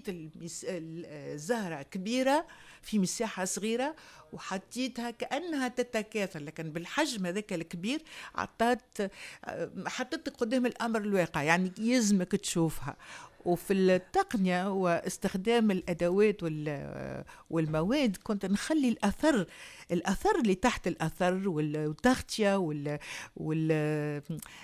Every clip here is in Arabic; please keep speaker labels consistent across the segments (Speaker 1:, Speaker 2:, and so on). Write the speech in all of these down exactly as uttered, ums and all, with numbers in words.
Speaker 1: خليت المس... الزهرة كبيرة في مساحة صغيرة وحطيتها كأنها تتكاثر، لكن بالحجم هذاك الكبير عطات حطيت قدام الأمر الواقع، يعني يلزمك تشوفها. وفي التقنية واستخدام الأدوات والمواد كنت نخلي الأثر الأثر اللي تحت الأثر والتغطية وال وال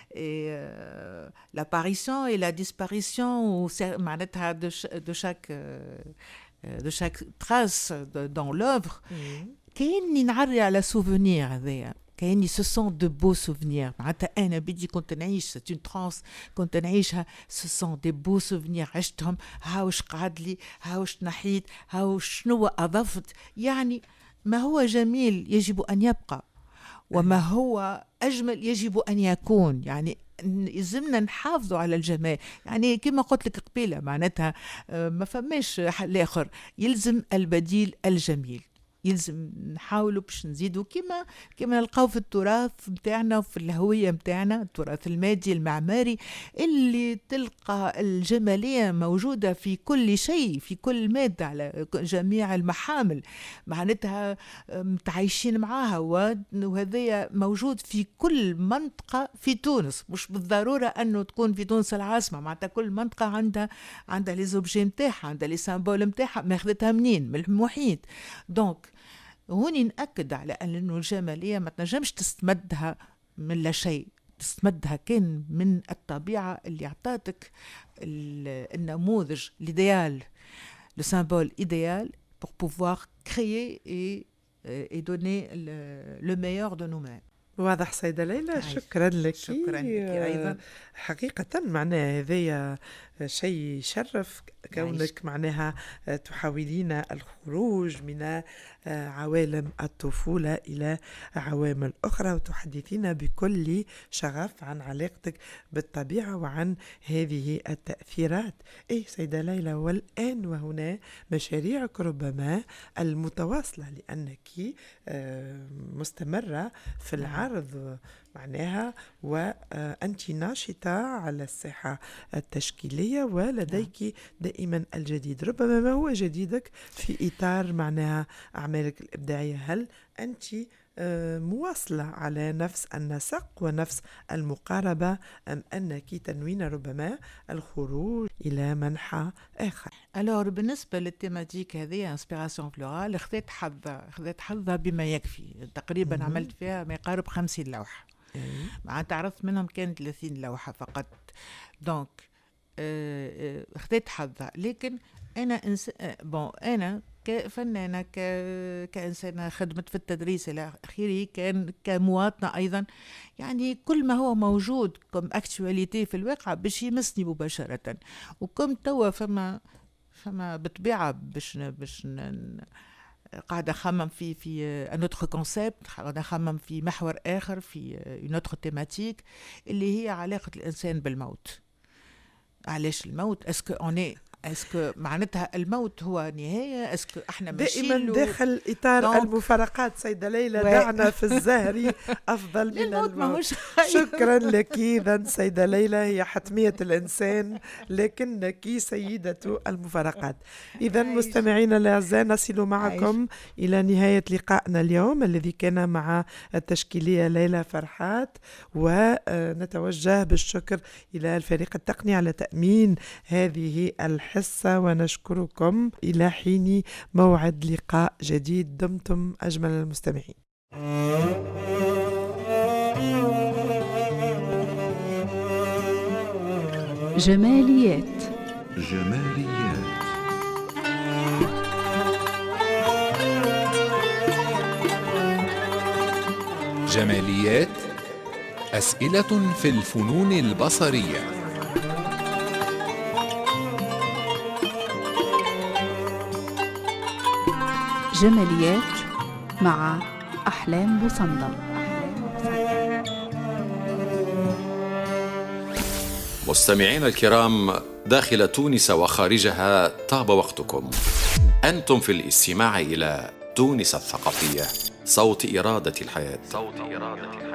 Speaker 1: l'apparition et la disparition معناتها de chaque de chaque trace dans l'œuvre. كأني نعري على سوفونير هذايا، كأني ce sont de beaux souvenirs. معناتها أنا بدي كنت نعيش c'est une transe كنت نعيشها، ce sont des beaux souvenirs عشتهم، هاوش قعد لي، هاوش نحيت، هاوش شنو أضفت. يعني ما هو جميل يجب أن يبقى، وما هو أجمل يجب أن يكون. يعني يلزمنا نحافظوا على الجمال. يعني كما قلت لك قبيلة معناتها ما فماش حل آخر، يلزم البديل الجميل. يلزم نحاولوا باش نزيدوا كما كما نلقاو في التراث متاعنا وفي الهوية متاعنا، التراث المادي المعماري اللي تلقى الجمالية موجودة في كل شيء، في كل مادة على جميع المحامل، معناتها متعايشين معاها. وهذا موجود في كل منطقة في تونس، مش بالضرورة أنه تكون في تونس العاصمة، معناتها كل منطقة عندها عندها لي زوبجي متاعها، عندها لي سامبول متاعها، ماخذتها منين؟ من المحيط. دونك هوني نأكد على أنه الجمالية ما تنجمش تستمدها من لا شيء، تستمدها كان من الطبيعة اللي أعطاتك النموذج l'idéal, le symbole idéal pour pouvoir créer et, et donner le, le meilleur de nous-mêmes.
Speaker 2: واضح سيدة ليلى، شكرا لك.
Speaker 1: شكرا لك أيضا.
Speaker 2: حقيقة معناها هذا شيء يشرف كونك معناها تحاولين الخروج من عوالم الطفولة إلى عوامل أخرى، وتحدثين بكل شغف عن علاقتك بالطبيعة وعن هذه التأثيرات. إيه سيدة ليلى، والآن وهنا مشاريعك ربما المتواصلة، لأنك مستمرة في العرض معناها، وأنت ناشطة على الساحة التشكيلية ولديك دائما الجديد. ربما ما هو جديدك في إطار معناها أعمالك الإبداعية؟ هل أنت مواصلة على نفس النسق ونفس المقاربة، أم أنك تنوين ربما الخروج إلى منحى آخر؟
Speaker 1: Alors بالنسبة للتيماتيك هذه انسبيراسيون فلورال، خذت حظها خذت حظها بما يكفي. تقريبا م- عملت فيها ما يقارب خمسين لوحة، معناتها عرضت منهم كان ثلاثين لوحة فقط. دونك خذت حظها. لكن أنا إنس... بون أنا كفنانة ك... كإنسانة خدمت في التدريس إلى آخره، كان كمواطنة أيضا، يعني كل ما هو موجود كم أكتواليتي في الواقع باش يمسني مباشرة. وكم توا فما فما بطبيعة باش باش قاعدة أخمم في في ان اوتر كونسيبت، قاعدة أخمم في محور آخر، في اون اوتر تيماتيك اللي هي علاقة الإنسان بالموت. علاش الموت؟ اسكو اوني اسكو معناتها الموت هو نهاية؟ اسكو احنا
Speaker 2: دائما داخل اطار المفارقات سيدة ليلى، و... دعنا في الزهر افضل من الموت, الموت. شكرا لك. اذا سيدة ليلى هي حتمية الانسان لكنك سيدة المفارقات. اذا مستمعينا الاعزاء، نصل معكم عايش. الى نهاية لقائنا اليوم الذي كان مع التشكيلية ليلى فرحات، ونتوجه بالشكر الى الفريق التقني على تأمين هذه الحلقة حصة، ونشكركم إلى حين موعد لقاء جديد. دمتم أجمل المستمعين.
Speaker 3: جماليات
Speaker 4: جماليات جماليات أسئلة في الفنون البصرية.
Speaker 3: جماليات مع أحلام بوصندل.
Speaker 5: مستمعين الكرام داخل تونس وخارجها، طاب وقتكم. أنتم في الاستماع إلى تونس الثقافية، صوت إرادة الحياة. صوت إرادة الحياة.